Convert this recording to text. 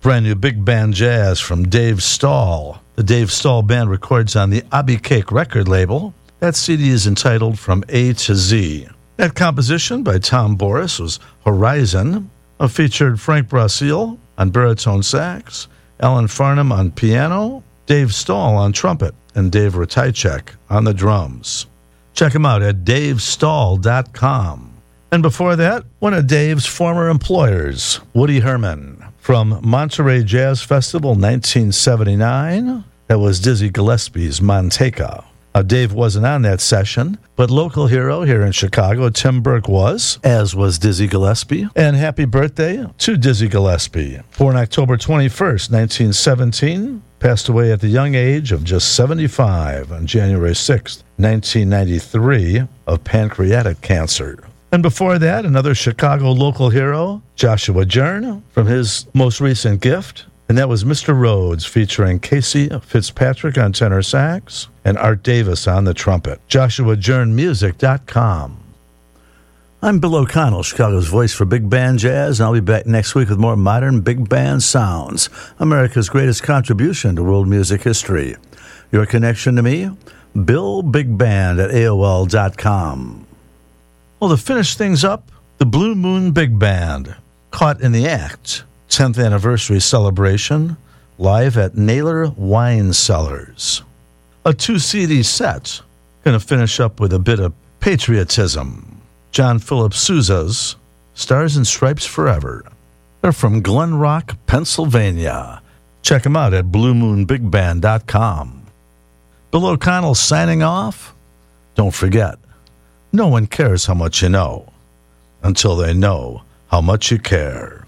Brand new big band jazz from Dave Stahl. The Dave Stahl Band records on the Abby Cake record label. That CD is entitled From A to Z. That composition by Tom Boris was Horizon. Featured Frank Brasil on baritone sax, Alan Farnham on piano, Dave Stahl on trumpet, and Dave Ratajczak on the drums. Check him out at davestahl.com. And before that, one of Dave's former employers, Woody Herman, from Monterey Jazz Festival 1979. That was Dizzy Gillespie's Manteca. Dave wasn't on that session, but local hero here in Chicago, Tim Burke was, as was Dizzy Gillespie. And happy birthday to Dizzy Gillespie. Born October 21st, 1917, passed away at the young age of just 75 on January 6th, 1993, of pancreatic cancer. And before that, another Chicago local hero, Joshua Jern, from his most recent gift. And that was Mr. Rhodes, featuring Casey Fitzpatrick on tenor sax and Art Davis on the trumpet. JoshuaJernmusic.com. I'm Bill O'Connell, Chicago's voice for big band jazz, and I'll be back next week with more modern big band sounds, America's greatest contribution to world music history. Your connection to me? BillBigBand@AOL.com. Well, to finish things up, the Blue Moon Big Band, Caught in the Act. 10th anniversary celebration live at Naylor Wine Cellars. A 2-CD set. Going to finish up with a bit of patriotism. John Philip Sousa's Stars and Stripes Forever. They're from Glen Rock, Pennsylvania. Check them out at BlueMoonBigBand.com. Bill O'Connell signing off. Don't forget, no one cares how much you know until they know how much you care.